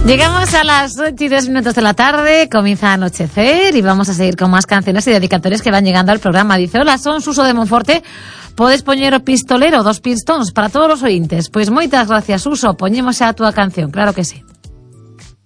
Llegamos a las 8:02 de la tarde, comienza a anochecer y vamos a seguir con más canciones y dedicatorias que van llegando al programa. Dice, hola, son Suso de Monforte, podes poñer o pistolero, 2 pistons para todos os ointes. Pois moitas gracias, Suso, poñemos a túa canción, claro que sí.